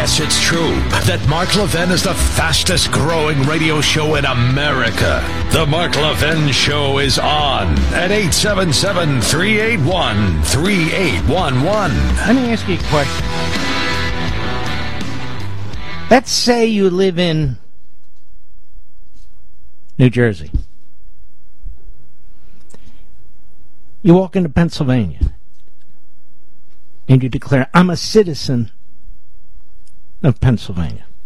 Yes, it's true that Mark Levin is the fastest growing radio show in America. The Mark Levin Show is on at 877-381-3811. Let me ask you a question. Let's say you live in New Jersey. You walk into Pennsylvania and you declare, I'm a citizen of Pennsylvania.